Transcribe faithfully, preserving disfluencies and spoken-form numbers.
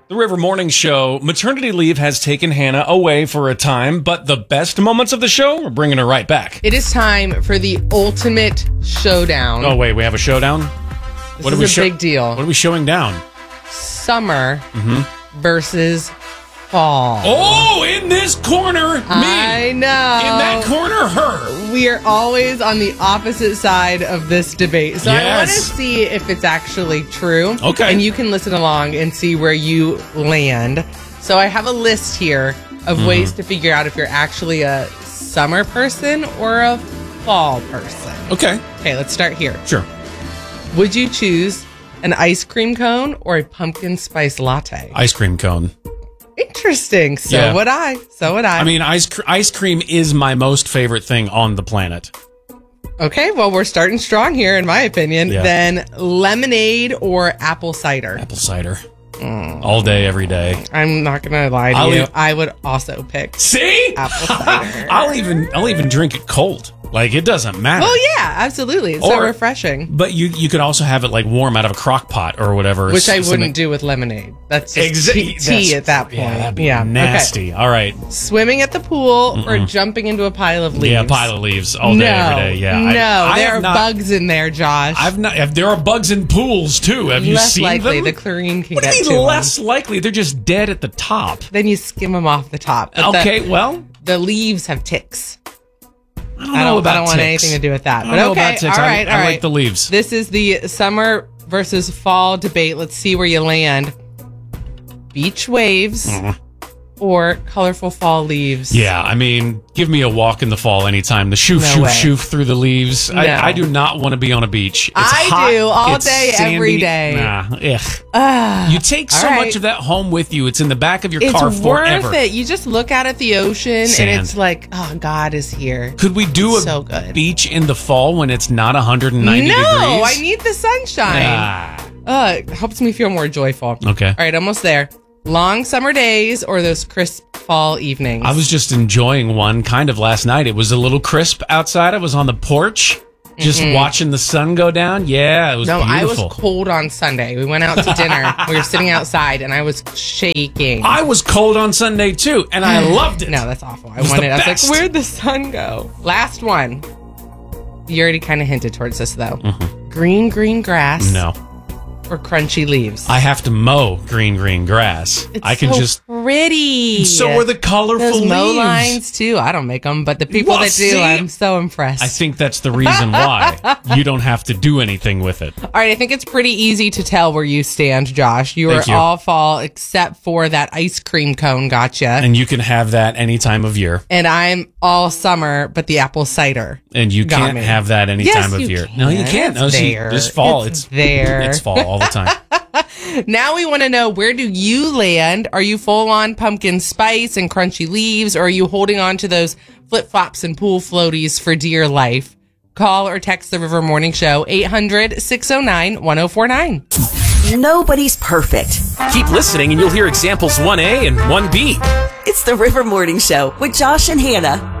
The River Morning Show. Maternity leave has taken Hannah away for a time, but the best moments of the show are bringing her right back. It is time for the ultimate showdown. Oh, wait, we have a showdown? This what is are we a show- big deal. What are we showing down? Summer Mm-hmm. versus fall. Oh, in this corner, me. I know. In that corner, her. We are always on the opposite side of this debate. So I want to Yes. see if it's actually true. Okay. And you can listen along and see where you land. So I have a list here of Mm-hmm. ways to figure out if you're actually a summer person or a fall person. Okay, Okay, let's start here. sure. Would you choose an ice cream cone or a pumpkin spice latte? Ice cream cone. Interesting. So Yeah. would I. So would I. I mean, ice cr- ice cream is my most favorite thing on the planet. Okay, well, we're starting strong here, in my opinion. Yeah. Then lemonade or apple cider? Apple cider. All day, every day. I'm not gonna lie to I'll you. eat- I would also pick See? apple cider. I'll even I'll even drink it cold. Like, it doesn't matter. Oh yeah, absolutely. It's so Or- refreshing. But you you could also have it like warm out of a crock pot or whatever. Which I S- wouldn't something- do with lemonade. That's just Exa- tea, tea that's- at that point. Yeah, that'd be Yeah, okay. nasty. All right. Swimming at the pool or jumping into a pile of leaves? Yeah, pile of leaves all day, no, every day. Yeah. no, I, I there have are not, bugs in there, Josh. I've not. If there are bugs in pools too. Have you less seen likely them? the chlorine can what do get you to mean 'em. less likely? They're just dead at the top. Then you skim them off the top. But the- Okay, well, the leaves have ticks. I don't I know don't, about I don't want ticks. anything to do with that. I don't But know okay, about ticks. all I- right, I, all right. like the leaves. This is the summer versus fall debate. Let's see where you land. Beach waves Mhm. or colorful fall leaves? Yeah, I mean, give me a walk in the fall anytime. The shoof, No shoof, way. shoof through the leaves. No. I, I do not want to be on a beach. It's I hot, do, all it's day, sandy. every day. Nah, ugh. Ah, You take so all right. much of that home with you. It's in the back of your it's car worth forever. it. You just look out at the ocean Sand. and it's like, oh, God is here. Could we do a So good. beach in the fall when it's not one hundred ninety no, degrees? I need the sunshine. Ah, Uh, it helps me feel more joyful. okay. All right, almost there. Long summer days or those crisp fall evenings? I was just enjoying one kind of last night. It was a little crisp outside. I was on the porch just watching the sun go down. Yeah, it was Mm-hmm. No, I beautiful. was cold on Sunday. We went out to dinner. We were sitting outside, and I was shaking. I was cold on Sunday too, and I loved it. No, that's awful. I was wanted. the I was best. like, "Where'd the sun go?" Last one. You already kind of hinted towards this, though. Green, green grass. Mm-hmm. No. Or crunchy leaves. I have to mow green, green grass. It's I can so just. pretty. So are the colorful Those leaves. mow lines too. I don't make them, but the people Well, that do, see? I'm so impressed. I think that's the reason why you don't have to do anything with it. All right, I think it's pretty easy to tell where you stand, Josh. You Thank are you. all fall except for that ice cream cone. Gotcha. And you can have that any time of year. And I'm all summer, but the apple cider. And you Got can't me. have that any Yes, time of you year. can. No, you can't. It's No, see, there. this fall, It's it's, there. It's fall all the time. Now we want to know, where do you land? Are you full on pumpkin spice and crunchy leaves, or are you holding on to those flip flops and pool floaties for dear life? Call or text the River Morning Show, eight hundred, six oh nine, one oh four nine. Nobody's perfect. Keep listening and you'll hear examples one A and one B. It's the River Morning Show with Josh and Hannah.